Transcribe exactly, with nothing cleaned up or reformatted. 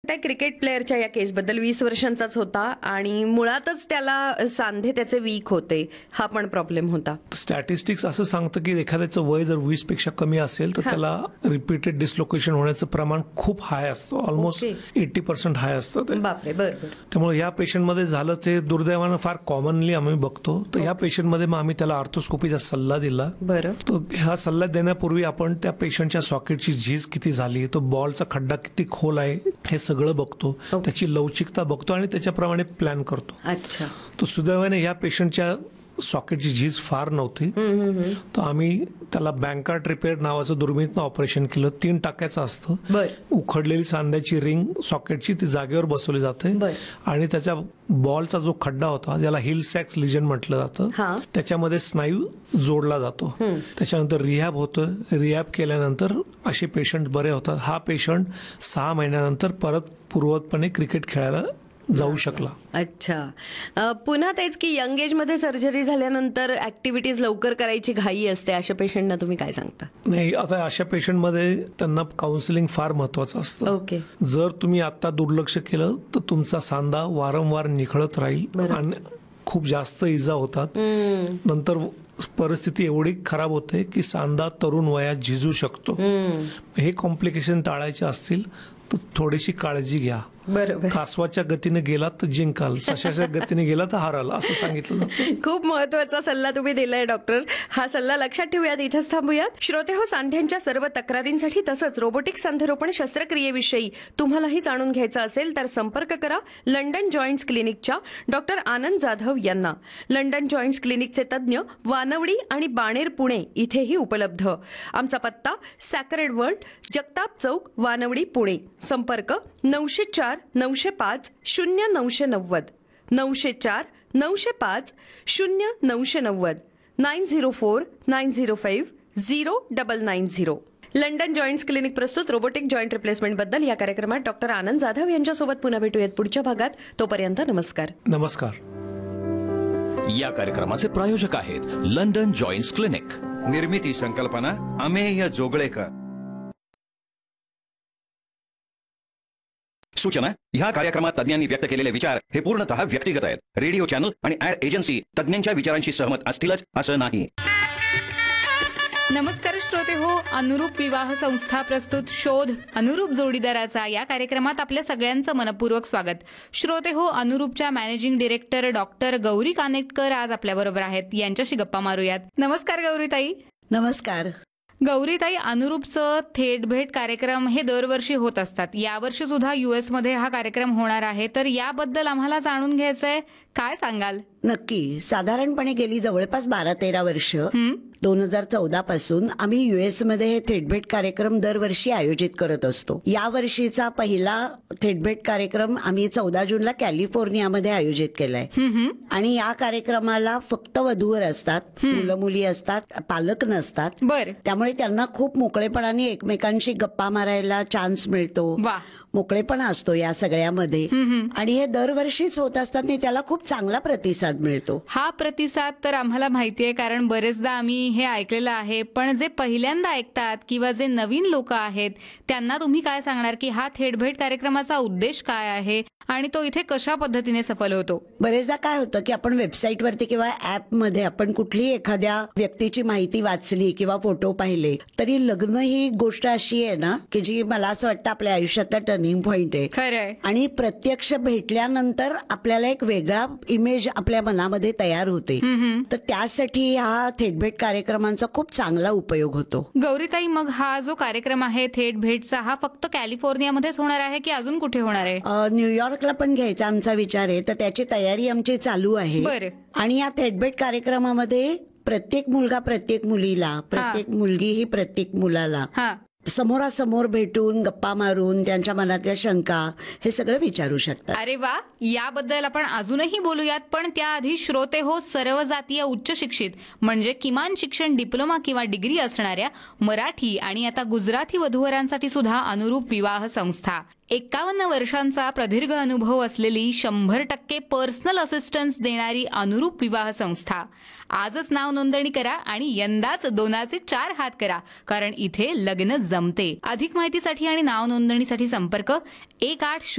त्या क्रिकेट प्लेअरच्या या केसबद्दल वीस वर्षांचाच होता आणि मुळातच त्याला सांधे त्याचे वीक होते, हा पण प्रॉब्लेम होता. स्टॅटिस्टिक्स असं सांगतं की एखाद्याचं वय जर वीस पेक्षा कमी असेल तर त्याला रिपीटेड डिस्लोकेशन होण्याचं प्रमाण खूप हाय असतं, ऑलमोस्ट एटी पर्सेंट हाय असतं ते. बापरे. बरोबर. त्यामुळे या पेशंटमध्ये झालं ते दुर्दैवानं फार कॉमनली आम्ही बघतो. तर या पेशंटमध्ये मग आम्ही त्याला आर्थोस्कोपीचा सल्ला दिला. बरं. तो हा सल्ला देण्यापूर्वी आपण त्या पेशंटच्या सॉकेटची झीज किती झाली, तो बॉलचा खड्डा किती खोल आहे हे सगळं बघतो, त्याची लवचिकता बघतो आणि त्याच्याप्रमाणे प्लॅन करतो. अच्छा. तो सुदैवाने या पेशंटच्या सॉकेटची झीज फार नव्हती, तर आम्ही त्याला बँकार्ट रिपेअर नावाचं दुर्मिळनं ऑपरेशन केलं. तीन टाक्याचं असतं. उखडलेली सांध्याची रिंग सॉकेटची ती जागेवर बसवली जाते आणि त्याच्या बॉलचा जो खड्डा होता ज्याला हिल सॅक्स लिजन म्हटलं जातं त्याच्यामध्ये स्नायू जोडला जातो. त्याच्यानंतर रिहॅब होतं. रिहॅब केल्यानंतर असे पेशंट बरे होतात. हा पेशंट सहा महिन्यानंतर परत पूर्ववतपणे क्रिकेट खेळायला जाऊ शकला. अच्छा. पुन्हा तेच की यंग एज मध्ये सर्जरी झाल्यानंतर ऍक्टिव्हिटीज लवकर करायची घाई असते, अशा पेशंटना तुम्ही काय सांगता? नाही, आता अशा पेशंटमध्ये त्यांना काउन्सिलिंग फार महत्वाचं असतं. ओके. जर तुम्ही आता दुर्लक्ष केलं तर तुमचा सांधा वारंवार निखळत राहील आणि खूप जास्त इजा होतात. नंतर परिस्थिती एवढी खराब होते की सांधा तरुण वयात झिजू शकतो. हे कॉम्प्लिकेशन टाळायचे असतील तर थोडीशी काळजी घ्या. बरोबर. कासवाच्या गतीने गेला तर जिंकाल, सशाच्या गतीने गेला तर हाराल, असं सांगितलं जातं. खूप महत्वाचा सल्ला तुम्ही दिलाय डॉक्टर. हा सल्ला लक्षात ठेवूयात, इथंच थांबूयात. श्रोते हो, सांध्यांच्या सर्व तक्रारींसाठी तसंच रोबोटिक सांधेरोपण शस्त्रक्रियेविषयी तुम्हालाही जाणून घ्यायचं असेल तर संपर्क करा लंडन जॉईंट्स क्लिनिकच्या डॉक्टर आनंद जाधव यांना. लंडन जॉईंट्स क्लिनिकचे तज्ज्ञ वानवडी आणि बाणेर पुणे इथेही उपलब्ध. आमचा पत्ता सॅक्रेड वर्ल्ड, जगताप चौक, वानवडी, पुणे. संपर्क नऊशे चार नऊशे पाच शून्य नऊशे नव्वद नऊशे चार नऊशे पाच शून्य नऊशे नव्वद nine zero four nine zero five zero double nine zero. London joints clinic प्रस्तुत रोबोटिक जॉईंट रिप्लेसमेंट बद्दल या कार्यक्रमात डॉक्टर आनंद जाधव यांच्यासोबत पुन्हा भेटूयात पुढच्या भागात. तोपर्यंत नमस्कार. नमस्कार. या कार्यक्रमाचे प्रायोजक आहेत लंडन जॉईंट्स क्लिनिक. निर्मिती संकल्पना अमेय जोगळेकर. सूचना: ह्या कार्यक्रमात तज्ञांनी व्यक्त केलेले विचार हे पूर्णतः व्यक्तिगत आहेत. रेडिओ चॅनल आणि ऍड एजन्सी तज्ञांच्या विचारांशी सहमत असतीलच असं नाही. नमस्कार श्रोते हो, अनुरूप विवाह संस्था प्रस्तुत शोध अनुरूप जोडीदाराचा या कार्यक्रमात आपल्या सगळ्यांचं मनपूर्वक स्वागत. श्रोते हो, अनुरूपच्या managing director doctor Gauri Kanetkar आज आपल्या बरोबर आहेत. यांच्याशी गप्पा मारूयात. नमस्कार गौरीताई. नमस्कार. गौरीताई, अनुरूपचं थेट भेट कार्यक्रम हे दरवर्षी होत असतात. यावर्षी सुद्धा युएस मध्ये हा कार्यक्रम होणार आहे, तर याबद्दल आम्हाला जाणून घ्यायचंय, काय सांगाल? नक्की. साधारणपणे गेली जवळपास बारा तेरा वर्ष दोन हजार चौदा पासून आम्ही युएस मध्ये हे थेटभेट कार्यक्रम दरवर्षी आयोजित करत असतो. या वर्षीचा पहिला थेटभेट कार्यक्रम आम्ही चौदा जूनला कॅलिफोर्नियामध्ये आयोजित केलाय आणि या कार्यक्रमाला फक्त वधूवर असतात, मुलं मुली असतात, पालक नसतात. बर. त्यामुळे त्यांना खूप मोकळेपणाने एकमेकांशी गप्पा मारायला चान्स मिळतो, मोकळेपणा असतो या सगळ्यामध्ये. आणि हे दरवर्षीच होत असतात आणि त्याला खूप चांगला प्रतिसाद मिळतो. हा प्रतिसाद तर आम्हाला माहिती आहे, कारण बरेचदा आम्ही हे ऐकलेलं आहे. पण जे पहिल्यांदा ऐकतात किंवा जे नवीन लोक आहेत त्यांना तुम्ही काय सांगणार की हा थेटभेट कार्यक्रमाचा उद्देश काय आहे आणि तो इथे कशा पद्धतीने सफल होतो? बरेचदा काय होतं की आपण वेबसाईटवरती किंवा ऍपमध्ये आपण कुठलीही एखाद्या व्यक्तीची माहिती वाचली किंवा फोटो पाहिले तरी लग्न ही गोष्ट अशी आहे ना की जी मला असं वाटतं आपल्या आयुष्यातला टर्निंग पॉइंट आहे. खरंय. आणि प्रत्यक्ष भेटल्यानंतर आपल्याला एक वेगळा इमेज आपल्या मनामध्ये तयार होते. तर त्यासाठी हा थेटभेट कार्यक्रमांचा खूप चांगला उपयोग होतो. गौरीताई, मग हा जो कार्यक्रम आहे थेट भेटचा, हा फक्त कॅलिफोर्नियामध्येच होणार आहे की अजून कुठे होणार आहे? न्यूयॉर्क ला पण घ्यायचा आमचा विचार आहे, तर त्याची तयारी आमची चालू आहे. बरं. आणि या थेटभेट कार्यक्रमामध्ये प्रत्येक मुलगा प्रत्येक मुलीला, प्रत्येक मुलगी ही प्रत्येक मुलाला समोरासमोर भेटून गप्पा मारून त्यांच्या मनातल्या शंका हे सगळं विचारू शकतात. अरे वा, याबद्दल आपण अजूनही बोलूयात. पण त्याआधी श्रोते हो, सर्व जातीय उच्च शिक्षित म्हणजे किमान शिक्षण डिप्लोमा किंवा डिग्री असणाऱ्या मराठी आणि आता गुजराती वधूवरांसाठी सुद्धा अनुरूप विवाह संस्था, एक्कावन्न वर्षांचा प्रदीर्घ अनुभव असलेली, शंभर टक्के पर्सनल असिस्टन्स देणारी अनुरूप विवाह संस्था. आजच नाव नोंदणी करा आणि यंदाच दोनाचे चार हात करा, कारण इथे लग्न जमते. अधिक माहितीसाठी आणि नाव नोंदणीसाठी संपर्क एक आठ